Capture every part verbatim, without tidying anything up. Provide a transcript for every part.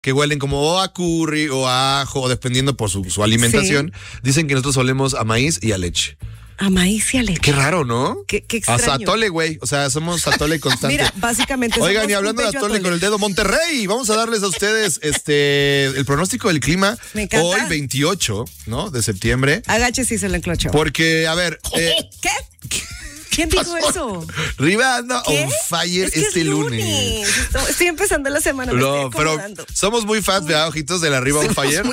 que huelen como o a curry o a ajo, dependiendo por su, su alimentación, sí. Dicen que nosotros olemos a maíz y a leche. A maíz y a leche. Qué raro, ¿no? Qué, qué extraño. A atole, güey. O sea, somos atole constante. Mira, básicamente. Oigan, y hablando de atole, atole con el dedo, Monterrey, vamos a darles a ustedes este el pronóstico del clima. Me encanta. Hoy, veintiocho, ¿no? De septiembre. Agache si se lo enclochó. Porque, a ver. Eh, ¿Qué? ¿Qué? ¿Quién dijo eso? Riva anda on fire es que este es lunes. lunes. Estoy empezando la semana. No, pero somos muy fans, ¿verdad, ojitos, de la Riva on fire?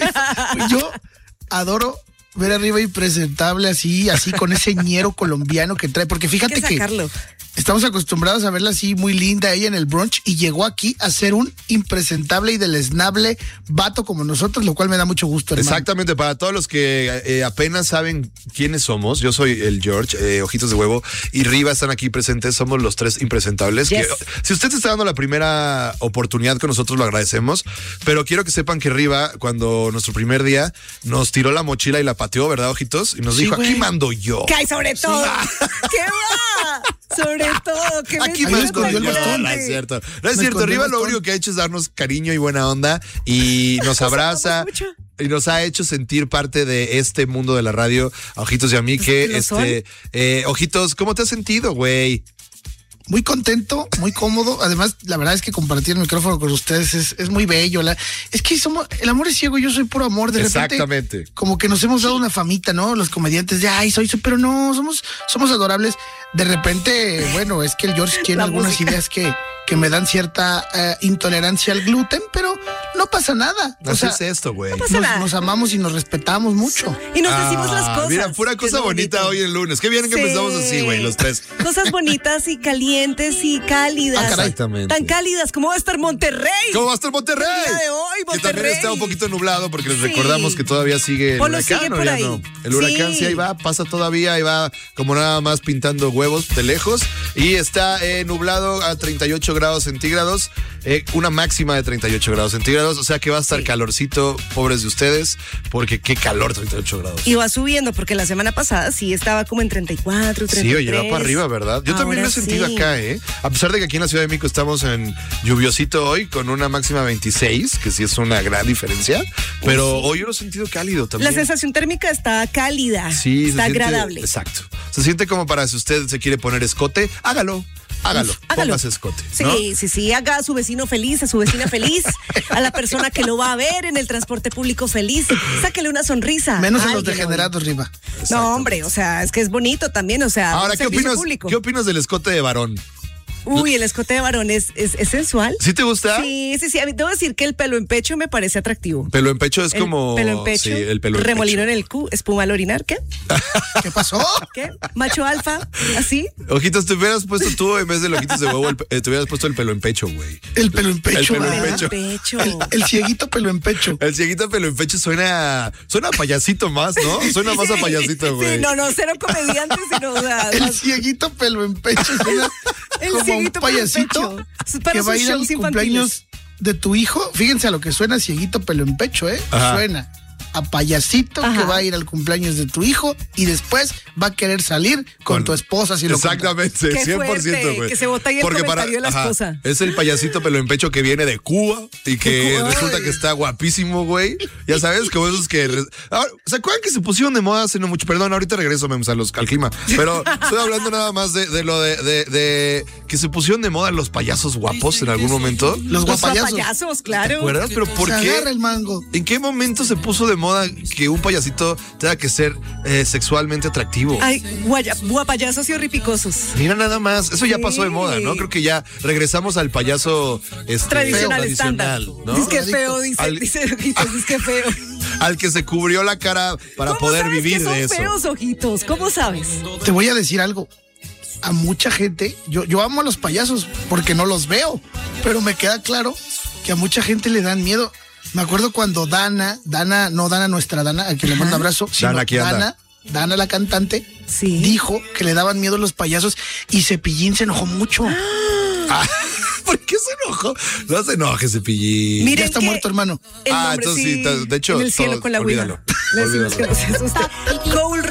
Yo adoro ver arriba impresentable así, así con ese ñero colombiano que trae, porque fíjate que, que estamos acostumbrados a verla así muy linda ella en el brunch y llegó aquí a ser un impresentable y deleznable vato como nosotros, lo cual me da mucho gusto, hermano. Exactamente, para todos los que eh, apenas saben quiénes somos, yo soy el George, eh, Ojitos de Huevo, y Riva están aquí presentes, somos los tres impresentables. Yes. Que, si usted está dando la primera oportunidad con nosotros, lo agradecemos, pero quiero que sepan que Riva, cuando nuestro primer día, nos tiró la mochila y la pateó, ¿verdad, Ojitos? Y nos sí, dijo, güey. Aquí mando yo. ¿Qué hay sobre todo? Sí. ¿Qué va? Sobre todo, que aquí me escondió el bastón. No es cierto. No es me cierto. Riva lo único que ha hecho es darnos cariño y buena onda y nos abraza y nos ha hecho sentir parte de este mundo de la radio, a Ojitos y a mí, que este eh, Ojitos, ¿cómo te has sentido, güey? Muy contento, muy cómodo. Además, la verdad es que compartir el micrófono con ustedes es, es muy bello. La, es que somos, el amor es ciego, yo soy puro amor. De Exactamente. repente, como que nos hemos dado una famita, ¿no? Los comediantes de, ay, soy, soy, pero no, somos, somos adorables. De repente, bueno, es que el George tiene la algunas música. ideas que, que me dan cierta uh, intolerancia al gluten, pero no pasa nada. No es esto, güey. No pasa nos, nada. Nos amamos y nos respetamos mucho. Y nos decimos ah, las cosas. Mira, pura cosa bonita hoy el lunes. Qué bien que sí. empezamos así, güey, los tres. Cosas bonitas y calientes y cálidas. Ah, exactamente. Tan cálidas como va a estar Monterrey. ¿Cómo va a estar Monterrey? El día de hoy, Monterrey. Que también está un poquito nublado porque les sí. recordamos que todavía sigue el Polo huracán. Sigue ¿no? por Ya ahí. no. El huracán sí. sí ahí va, pasa todavía, ahí va como nada más pintando huevos de lejos. Y está eh, nublado a treinta y ocho grados centígrados, eh, una máxima de treinta y ocho grados centígrados, o sea que va a estar sí. calorcito, pobres de ustedes, porque qué calor, treinta y ocho grados. Y va subiendo, porque la semana pasada sí estaba como en treinta y cuatro, treinta y tres. Sí, oye, va para arriba, ¿verdad? Yo Ahora también lo he sentido sí. acá, ¿eh? A pesar de que aquí en la Ciudad de México estamos en lluviosito hoy, con una máxima veintiséis, que sí es una gran diferencia, pero sí. hoy yo lo he sentido cálido también. La sensación térmica está cálida, sí, está siente, agradable. Exacto. Se siente como para si usted se quiere poner escote, hágalo. Hágalo, Uf, hágalo. Póngase escote, ¿no? Sí, sí, sí, haga a su vecino feliz, a su vecina feliz, a la persona que lo va a ver en el transporte público feliz, sáquele una sonrisa. Menos a los degenerados, Riva. No, hombre, o sea, es que es bonito también, o sea, ahora, ¿qué opinas, público. ¿qué opinas del escote de varón? Uy, el escote de varón es, es, es sensual. ¿Sí te gusta? Sí, sí, sí. A mí debo decir que el pelo en pecho me parece atractivo. Pelo en pecho es el como... Pelo en pecho. Sí, el pelo en remolino pecho. en el Q, espuma al orinar, ¿qué? ¿Qué pasó? ¿Qué? Macho alfa, así. Ojitos, te hubieras puesto tú, en vez de ojitos de huevo, el, eh, te hubieras puesto el pelo en pecho, güey. El pelo en pecho. El pelo en ah, pecho. pecho. El, el cieguito pelo en pecho. El cieguito pelo en pecho suena... Suena a payasito más, ¿no? Suena más a payasito, güey. Sí, no, no, cero comediante, sino... O sea, el cieguito pelo en pecho suena el como cieguito un payasito para que va a ir al cumpleaños de tu hijo. Fíjense a lo que suena cieguito pelo en pecho, ¿eh? Ajá. Suena a payasito Ajá. que va a ir al cumpleaños de tu hijo y después va a querer salir con, con tu esposa. Si lo exactamente, Qué cien por ciento, güey. Que se bota ahí el Porque comentario para, de la ajá, esposa. Es el payasito pelo en pecho que viene de Cuba y que Cuba. resulta que está guapísimo, güey. Ya sabes, como esos que... Ahora, ¿se acuerdan que se pusieron de moda hace no mucho? Perdón, ahorita regreso, Mems, a los, al clima. Pero estoy hablando nada más de, de lo de, de, de... que se pusieron de moda los payasos guapos en algún momento. Los guapayazos. Los guapayazos, claro. ¿Te acuerdas? Pero ¿por se qué? Agarra el mango. ¿En qué momento se puso de moda que un payasito tenga que ser eh, sexualmente atractivo? Ay, guaya, guapayazos y horripicosos. Mira nada más, eso ya sí. pasó de moda, ¿no? Creo que ya regresamos al payaso este, tradicional, tradicional, estándar. ¿no? Dice que feo, dice, al, dice ojitos, dice que feo. Al que se cubrió la cara para poder vivir que son de eso. Feos ojitos, ¿cómo sabes? Te voy a decir algo. A mucha gente, yo, yo amo a los payasos porque no los veo, pero me queda claro que a mucha gente le dan miedo. Me acuerdo cuando Dana, Dana, no Dana nuestra Dana, a quien le mando un abrazo, sino Dana, ¿quién anda? Dana, Dana la cantante, sí. dijo que le daban miedo los payasos y Cepillín se enojó mucho. Ah, ¿por qué se enojó? No se enoje, Cepillín. Miren ya está muerto, hermano. Ah, entonces sí, de hecho, en el cielo todo, con la olvídalo. olvídalo. olvídalo. Cole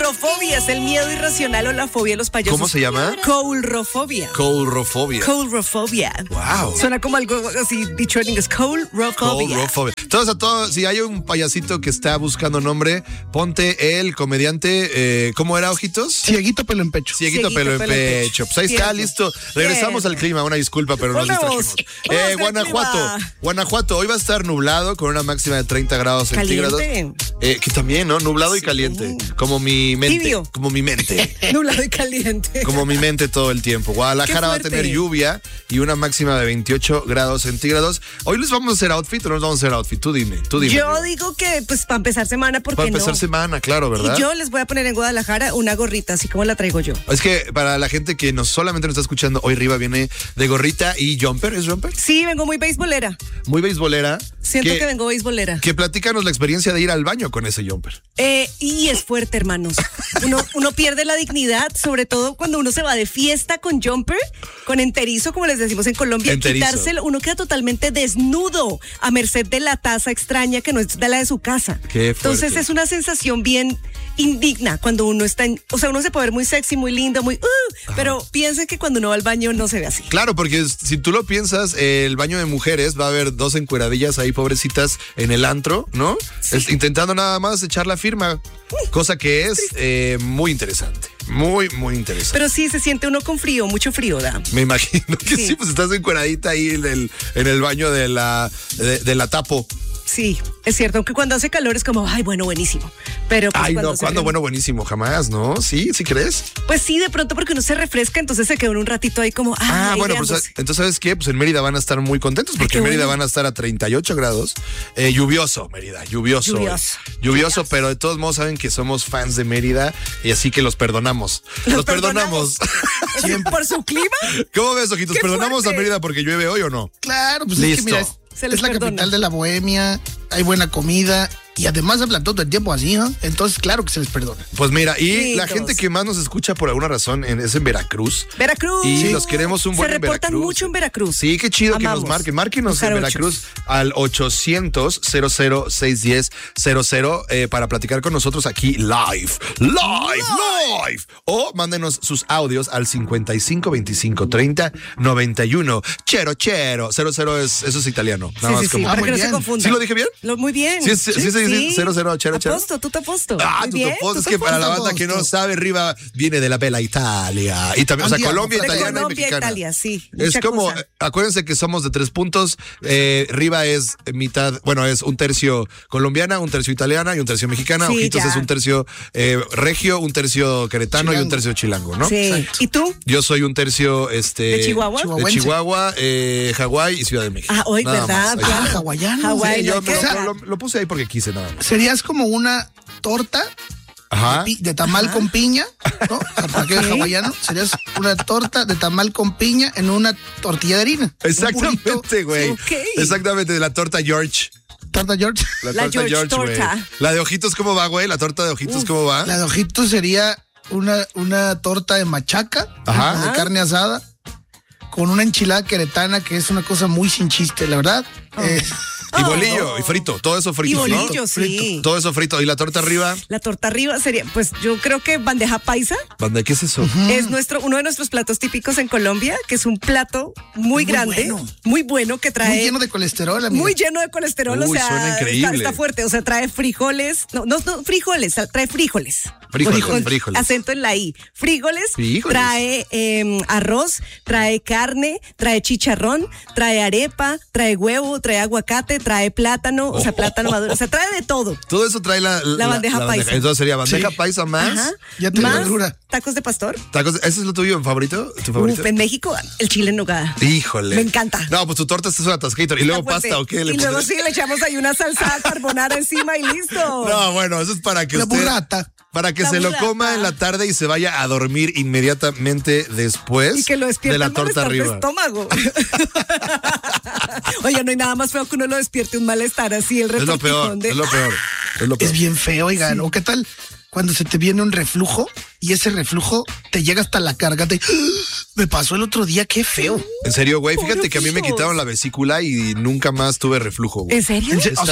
Coulrofobia es el miedo irracional o la fobia de los payasos. ¿Cómo se llama? Coulrofobia. Coulrofobia. Coulrofobia. Wow. Suena como algo así dicho en inglés. Coulrofobia. Coulrofobia. Todos a todos, si hay un payasito que está buscando nombre, ponte el comediante, eh, ¿cómo era, Ojitos? Cieguito pelo en pecho. Cieguito, Cieguito, pelo en pelo en pecho. pecho. Pues ahí está, Bien. listo. Regresamos Bien. al clima, una disculpa, pero nos Volvemos. distrajimos. Vamos Eh, al Guanajuato. clima. Guanajuato, hoy va a estar nublado con una máxima de treinta grados centígrados. Caliente. Eh, que también, ¿no? Nublado y Sí. caliente. Como mi mente. Tibio. Como mi mente. Nublado y caliente. Como mi mente todo el tiempo. Guadalajara Qué va a fuerte. tener lluvia y una máxima de veintiocho grados centígrados. Hoy les vamos a hacer outfit o no nos vamos a hacer outfit. Tú dime, tú dime. Yo digo que, pues, para empezar semana, ¿por qué Para empezar no? semana, claro, ¿verdad? Y yo les voy a poner en Guadalajara una gorrita, así como la traigo yo. Es que para la gente que nos solamente nos está escuchando, hoy Riva viene de gorrita y jumper, ¿es jumper? Sí, vengo muy beisbolera. Muy beisbolera. Siento que, vengo beisbolera. Que platícanos la experiencia de ir al baño con ese jumper. Eh, y es fuerte, hermanos. Uno, uno pierde la dignidad, sobre todo cuando uno se va de fiesta con jumper, con enterizo, como les decimos en Colombia. Enterizo. Quitárselo, uno queda totalmente desnudo a merced de la taza extraña que no es de la de su casa. Qué fuerte. Entonces es una sensación bien indigna cuando uno está en, o sea, uno se puede ver muy sexy, muy lindo, muy, uh, pero piensen que cuando uno va al baño no se ve así. Claro, porque si tú lo piensas, el baño de mujeres va a haber dos encueradillas ahí, pobrecitas, en el antro, ¿no? Sí. Es, intentando nada más echar la firma, cosa que es eh, muy interesante. Muy, muy interesante. Pero sí se siente uno con frío, mucho frío da. Me imagino que sí, Sí. pues estás encueradita ahí en el, en el baño de la, de, de la tapo. Sí, es cierto, aunque cuando hace calor es como, ay, bueno, buenísimo. Pero pues, Ay, cuando no, se cuando re- bueno, buenísimo, jamás, ¿no? Sí, ¿sí crees? Pues sí, de pronto porque uno se refresca, entonces se queda un ratito ahí como, Ah, ay, bueno, pues aireándose. entonces, ¿sabes qué? Pues en Mérida van a estar muy contentos porque qué en Mérida bueno. van a estar a treinta y ocho grados. Eh, lluvioso, Mérida, lluvioso. Lluvioso. Lluvioso, pero de todos modos saben que somos fans de Mérida y así que los perdonamos. Los, perdonamos. perdonamos. ¿Por su clima? ¿Cómo ves, Ojitos? ¡Qué ¿Perdonamos fuerte! a Mérida porque llueve hoy o no? Claro, pues Listo. es que mira, es, Se les es la perdona. capital de la bohemia, hay buena comida y además hablan todo el tiempo así, ¿no? Entonces, claro que se les perdona. Pues mira, y Lindos. la gente que más nos escucha por alguna razón en- es en Veracruz. Veracruz. Y los queremos un buen Se en reportan Veracruz. mucho en Veracruz. Sí, qué chido Amamos. que nos marquen. Márquenos Los en jarochos. Veracruz al ochocientos, cero cero, seiscientos diez, cero cero eh, para platicar con nosotros aquí live. Live, live. O mándenos sus audios al cincuenta y cinco, veinticinco, treinta, noventa y uno. Chero, chero. Cero cero es, eso es italiano. Nada Sí, más sí, sí, como. para muy que no se bien. confundan. ¿Sí lo dije bien? Lo- muy bien. Sí, sí, sí se dice cero, cero, chero, chero. Aposto, tú te aposto. Ah, Muy tú bien, te pones. tú Es te que para la aposto. banda que no sabe, Riva viene de la bella Italia. Y también, o sea, Andiamo, Colombia, de italiana y Colombia, mexicana. Italia, sí, Es mucha como, cosa. eh, acuérdense que somos de tres puntos. Eh, Riva es mitad, bueno, es un tercio colombiana, un tercio italiana y un tercio mexicana. Sí, Ojitos ya. es un tercio eh, regio, un tercio queretano y un Chilango. tercio chilango, ¿no? Sí. Exacto. ¿Y tú? Yo soy un tercio este ¿De Chihuahua? de Chihuahuense. Chihuahua, eh, Hawái y Ciudad de México. Ah, hoy, Nada ¿verdad? más, ahí Ah, está. hawaiano. Hawái, Sí, yo no, me ¿qué? lo, lo- lo puse ahí porque quise nada más. Serías como una torta Ajá. pi- de tamal con piña, ¿no? Para que es Ok. hawaiano. Serías una torta de tamal con piña en una tortilla de harina. Un Exactamente, burrito, güey. Ok. Exactamente, de la torta George. Torta George. La, La torta George George, güey. torta. La de ojitos, ¿cómo va, güey? La torta de ojitos, ¿cómo va? La de ojitos sería una, una torta de machaca, Ajá. de carne asada, con una enchilada queretana, que es una cosa muy sin chiste, la verdad. Eh, Y bolillo, y frito, todo eso Y frito, ¿no? bolillo, sí. Todo eso frito. ¿Y la torta arriba? La torta arriba sería, pues yo creo que bandeja paisa Banda, ¿qué es eso? es nuestro, uno de nuestros platos típicos en Colombia, que es un plato muy, Muy grande, bueno. muy bueno, que trae muy lleno de colesterol, amiga. muy lleno de colesterol, Uy, o sea, suena increíble. Está, está fuerte, o sea, trae frijoles, no, no, no, frijoles, trae frijoles. Frijoles, Con frijoles. Acento en la I. Frijoles, Frijoles. trae eh, arroz, trae carne, trae chicharrón, trae arepa, trae huevo, trae aguacate, trae plátano, o sea, Oh. plátano maduro, o sea, trae de todo. Todo eso trae la, La bandeja paisa. Entonces sería bandeja Sí. paisa más Ajá. Ya te Más verdura. tacos de pastor. tacos. ¿Ese es lo tuyo favorito? ¿Tu favorito? Uf, en México, el chile en nogada. Híjole. Me encanta. No, pues tu torta es una tascator. ¿Y luego Está fuerte. pasta o qué? le Y luego pones? sí le echamos ahí una salsa carbonara encima y listo. No, bueno, eso es para que La usted... burrata. Para que La se lo burrata. coma en la tarde y se vaya a dormir inmediatamente después Y que lo despierte de la el torta malestar de arriba. estómago. Oye, no hay nada más feo que uno lo despierte un malestar así, el Es lo peor, retortijón de... es lo peor. Es lo peor. Es bien feo, oigan. ¿O qué tal cuando se te viene un reflujo y ese reflujo te llega hasta la garganta? y, Me pasó el otro día, qué feo. En serio, güey, fíjate que a mí me Pobrecitos. quitaron la vesícula y nunca más tuve reflujo, güey. ¿En serio? En serio, Está- o sea, lo-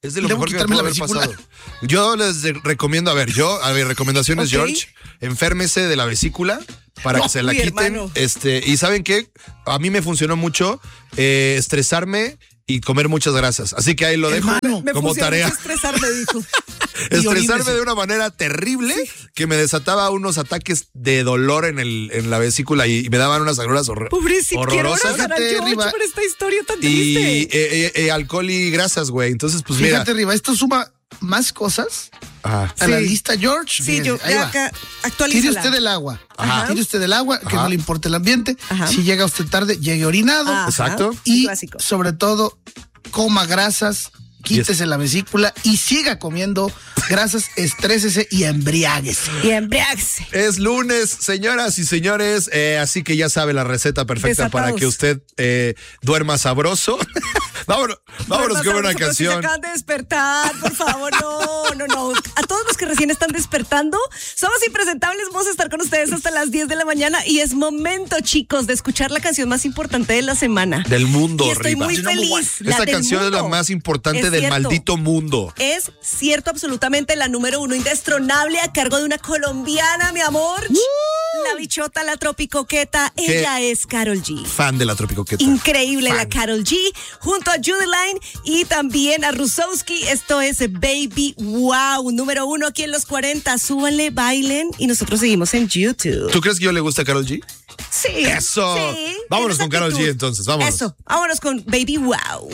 Es de lo mejor que me pudo haber pasado. Yo les de- recomiendo, a ver, yo, a ver, recomendaciones, okay. George, enférmese de la vesícula para no, que se la quiten. Hermano. Este, y ¿saben qué? A mí me funcionó mucho eh, estresarme y comer muchas grasas. Así que ahí lo dejo hermano, como tarea. Estresarme, dijo. Estresarme de una manera terrible sí. que me desataba unos ataques de dolor en el en la vesícula y, y me daban unas agruras hor- Pobrecito, horrorosas. Quiero George por esta historia tan y triste. Eh, eh, eh, alcohol y grasas, güey. Entonces, pues fíjate, mira. Fíjate, Riva, esto suma más cosas Ajá. a sí. la lista, George. Sí, Fíjese, yo ahí va. acá, actualízala. Tire usted el agua. Ajá. Tire usted el agua, que Ajá. no le importe el ambiente. Ajá. Si llega usted tarde, llegue orinado. Ajá. Exacto. Y sobre todo, coma grasas, quítese yes. la vesícula y siga comiendo grasas, estrésese y embriáguese. Y embriáguese. Es lunes, señoras y señores, eh, así que ya sabe la receta perfecta Desatados. para que usted eh, duerma sabroso. vámonos vámonos con una canción. Se acaban de despertar, por favor, no, no, no. A todos los que recién están despertando, somos impresentables, vamos a estar con ustedes hasta las diez de la mañana y es momento, chicos, de escuchar la canción más importante de la semana. Del mundo, y estoy Riva. muy feliz. Esta canción mundo. es la más importante es del cierto. maldito mundo. Es cierto, absolutamente la número uno indestronable a cargo de una colombiana, mi amor. ¡Woo! La bichota, la tropicoqueta. Ella es Karol G. Fan de la tropicoqueta. Increíble Fan. la Karol G. Junto a Judy Line y también a Rusowski. Esto es Baby Wow. Número uno aquí en los cuarenta. Súbanle, bailen y nosotros seguimos en YouTube. ¿Tú crees que yo le gusta a Karol G? Sí. Eso. Sí, vámonos con Karol G entonces. Vámonos. Eso. Vámonos con Baby Wow.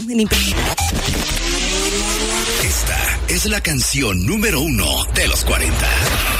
Esta es la canción número uno de los cuarenta.